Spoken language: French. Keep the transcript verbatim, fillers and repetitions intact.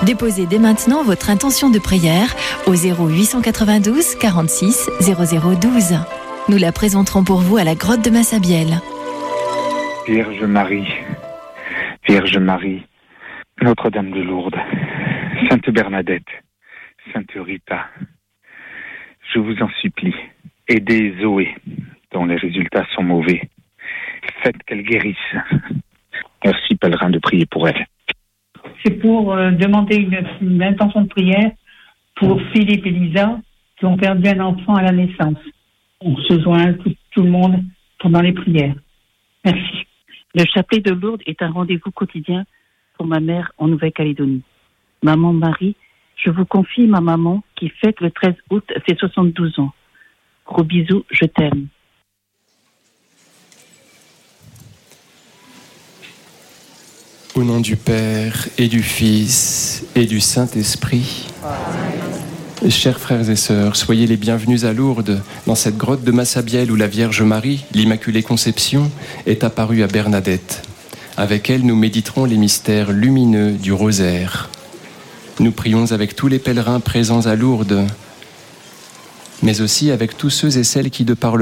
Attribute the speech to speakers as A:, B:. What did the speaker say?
A: Déposez dès maintenant votre intention de prière au zéro huit cent quatre-vingt-douze quarante-six zéro zéro douze. Nous la présenterons pour vous à la grotte de Massabielle.
B: Vierge Marie, Vierge Marie, Notre-Dame de Lourdes, Sainte Bernadette, Sainte Rita, je vous en supplie, aidez Zoé, dont les résultats sont mauvais. Faites qu'elle guérisse. Merci, pèlerin, de prier pour elle.
C: C'est pour euh, demander une, une intention de prière pour Philippe et Lisa qui ont perdu un enfant à la naissance. On se joint tout, tout le monde pendant les prières. Merci.
D: Le chapelet de Lourdes est un rendez-vous quotidien pour ma mère en Nouvelle-Calédonie. Maman Marie, je vous confie ma maman qui fête le treize août ses soixante-douze ans. Gros bisous, je t'aime.
E: Au nom du Père et du Fils et du Saint-Esprit. Chers frères et sœurs, soyez les bienvenus à Lourdes, dans cette grotte de Massabielle où la Vierge Marie, l'Immaculée Conception, est apparue à Bernadette. Avec elle, nous méditerons les mystères lumineux du rosaire. Nous prions avec tous les pèlerins présents à Lourdes, mais aussi avec tous ceux et celles qui, de par le